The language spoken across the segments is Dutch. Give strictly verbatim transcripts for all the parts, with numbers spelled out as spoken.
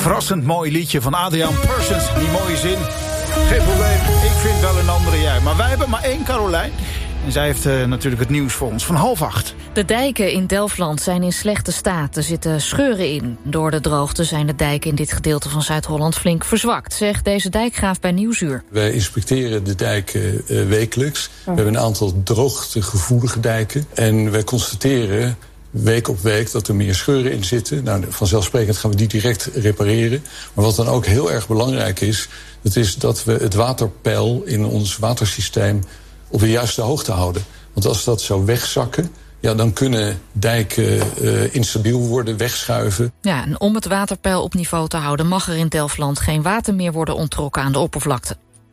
verrassend mooi liedje van Adriaan Persons. Die mooie zin. Geen probleem, ik vind wel een andere jij. Maar wij hebben maar één Carolijn. En zij heeft uh, natuurlijk het nieuws voor ons van half acht. De dijken in Delfland zijn in slechte staat. Er zitten scheuren in. Door de droogte zijn de dijken in dit gedeelte van Zuid-Holland flink verzwakt, zegt deze dijkgraaf bij Nieuwsuur. Wij inspecteren de dijken uh, wekelijks. We hebben een aantal droogtegevoelige dijken. En wij constateren week op week dat er meer scheuren in zitten. Nou, vanzelfsprekend gaan we die direct repareren. Maar wat dan ook heel erg belangrijk is, dat is dat we het waterpeil in ons watersysteem op de juiste hoogte houden. Want als dat zou wegzakken, ja, dan kunnen dijken uh, instabiel worden, wegschuiven. Ja, en om het waterpeil op niveau te houden mag er in Delfland geen water meer worden onttrokken aan de oppervlakte.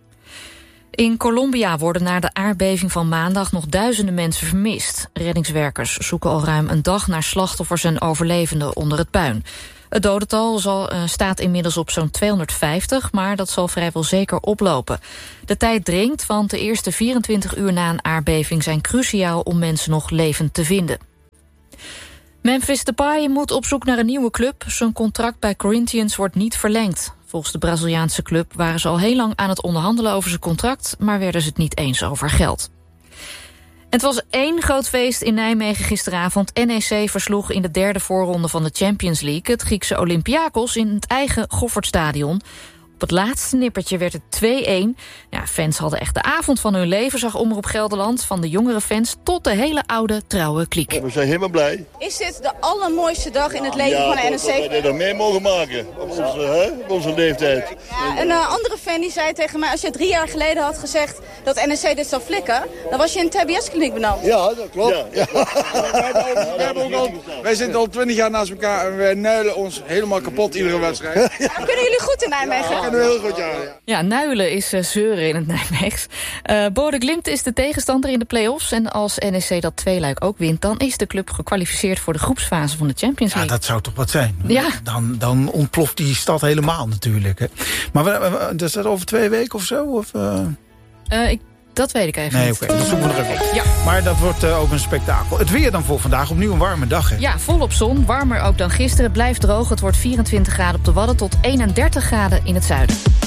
In Colombia worden na de aardbeving van maandag nog duizenden mensen vermist. Reddingswerkers zoeken al ruim een dag naar slachtoffers en overlevenden onder het puin. Het dodental zal, uh, staat inmiddels op zo'n tweehonderdvijftig, maar dat zal vrijwel zeker oplopen. De tijd dringt, want de eerste vierentwintig uur na een aardbeving zijn cruciaal om mensen nog levend te vinden. Memphis Depay moet op zoek naar een nieuwe club. Zijn contract bij Corinthians wordt niet verlengd. Volgens de Braziliaanse club waren ze al heel lang aan het onderhandelen over zijn contract, maar werden ze het niet eens over geld. Het was één groot feest in Nijmegen gisteravond. N E C versloeg in de derde voorronde van de Champions League het Griekse Olympiakos in het eigen Goffertstadion. Op het laatste nippertje werd het twee-een. Ja, fans hadden echt de avond van hun leven, zag Omroep Gelderland. Van de jongere fans tot de hele oude, trouwe kliek. Ja, we zijn helemaal blij. Is dit de allermooiste dag in het leven ja, van de N E C? Ja, dat wij er mee mogen maken op onze, hè, op onze leeftijd. Ja, een uh, andere fan die zei tegen mij, als je drie jaar geleden had gezegd dat N E C dit zou flikken, dan was je in een T B S-kliniek benauwd. Ja, dat klopt. Ja. Ja. Ja. wij, hebben ook al, wij zitten al twintig jaar naast elkaar en wij nuilen ons helemaal kapot iedere wedstrijd. Ja. Kunnen jullie goed in Nijmegen? Ja, kunnen we heel goed, ja. Ja, nuilen is uh, zeuren in het Nijmeegs. Uh, Bode Glimt is de tegenstander in de play-offs. En als N E C dat tweeluik ook wint, dan is de club gekwalificeerd voor de groepsfase van de Champions League. Ja, dat zou toch wat zijn? Ja. Dan, dan ontploft die stad helemaal natuurlijk. Hè. Maar we, we, is dat over twee weken of zo? Of, uh... uh, ik, dat weet ik even nee, niet. Oké, okay, dat zoeken we er even op. Ja. Maar dat wordt uh, ook een spektakel. Het weer dan voor vandaag, opnieuw een warme dag. Hè? Ja, volop zon. Warmer ook dan gisteren. Het blijft droog. Het wordt vierentwintig graden op de Wadden tot eenendertig graden in het zuiden.